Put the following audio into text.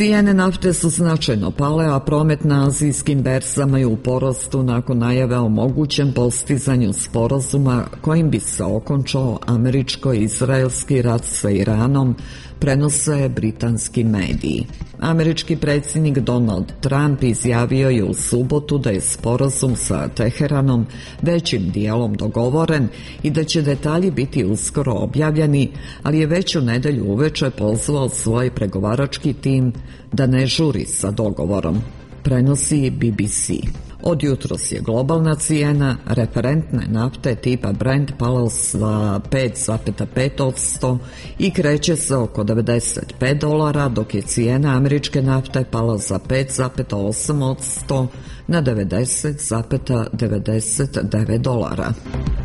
Cijene nafte su značajno pale, a promet na azijskim berzama je u porastu nakon najave o mogućem postizanju sporazuma kojim bi se okončao američko-izraelski rat sa Iranom, prenose britanski mediji. Američki predsjednik Donald Trump izjavio je u subotu da je sporazum sa Teheranom većim dijelom dogovoren i da će detalji biti uskoro objavljeni, ali je već u nedelju uveče pozvao svoj pregovarački tim da ne žuri sa dogovorom, prenosi BBC. Od jutros je globalna cijena referentne nafte tipa Brent pala za 5,5% i kreće se oko $95, dok je cijena američke nafte pala za 5,8% na $90,99.